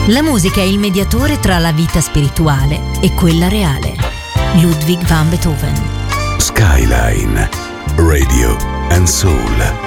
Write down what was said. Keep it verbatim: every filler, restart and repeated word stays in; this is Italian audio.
La musica è il mediatore tra la vita spirituale e quella reale. Ludwig van Beethoven. Skyline Radio and Soul.